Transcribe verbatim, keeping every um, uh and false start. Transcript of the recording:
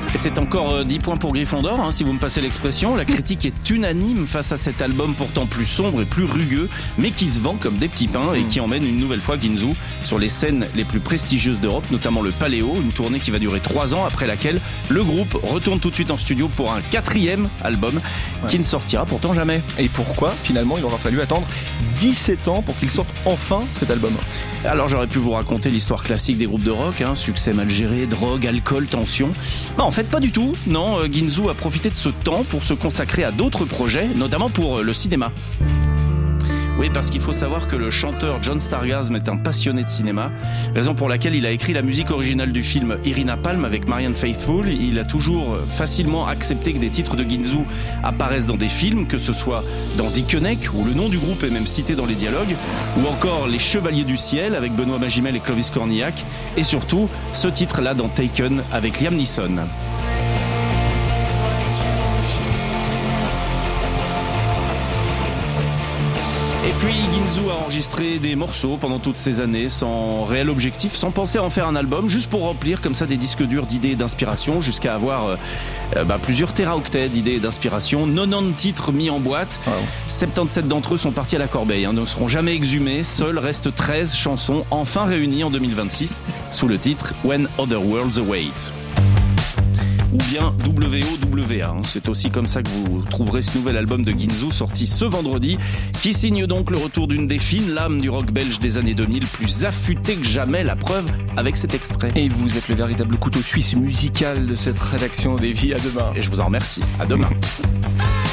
Et c'est encore dix points pour Gryffondor, hein, si vous me passez l'expression. La critique est unanime face à cet album pourtant plus sombre et plus rugueux, mais qui se vend comme des petits pains et qui emmène une nouvelle fois Ginzu sur les scènes les plus prestigieuses d'Europe, notamment le Paléo, une tournée qui va durer trois ans, après laquelle le groupe retourne tout de suite en studio pour un quatrième album ouais. qui ne sortira pourtant jamais. Et pourquoi finalement il aura fallu attendre dix-sept ans pour qu'il sorte enfin cet album? Alors j'aurais pu vous raconter l'histoire classique des groupes de rock, hein, succès mal géré, drogue, alcool, tension. Non, en fait pas du tout. Non, Ginzu a profité de ce temps pour se consacrer à d'autres projets, notamment pour le cinéma. Oui, parce qu'il faut savoir que le chanteur John Stargasm est un passionné de cinéma, raison pour laquelle il a écrit la musique originale du film Irina Palm avec Marianne Faithfull. Il a toujours facilement accepté que des titres de Ginzu apparaissent dans des films, que ce soit dans Dickeneck, où le nom du groupe est même cité dans les dialogues, ou encore Les Chevaliers du Ciel avec Benoît Magimel et Clovis Cornillac, et surtout ce titre-là dans Taken avec Liam Neeson. Et puis Ginzu a enregistré des morceaux pendant toutes ces années sans réel objectif, sans penser à en faire un album, juste pour remplir comme ça des disques durs d'idées et d'inspiration, jusqu'à avoir euh, bah, plusieurs téraoctets d'idées et d'inspiration, quatre-vingt-dix titres mis en boîte. Wow. soixante-dix-sept d'entre eux sont partis à la corbeille, hein, ne seront jamais exhumés. Seules restent treize chansons enfin réunies en deux mille vingt-six sous le titre When Other Worlds Await. Ou bien W O W A. C'est aussi comme ça que vous trouverez ce nouvel album de Ginzu sorti ce vendredi, qui signe donc le retour d'une des fines lames du rock belge des années deux mille, plus affûté que jamais, la preuve avec cet extrait. Et vous êtes le véritable couteau suisse musical de cette rédaction, Davy. À demain. Et je vous en remercie. À demain.